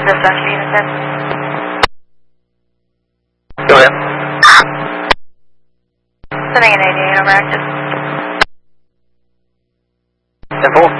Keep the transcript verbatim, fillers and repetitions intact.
dispatch to Unit ten. Go ahead. Sending an eighty-eight over active. ten four.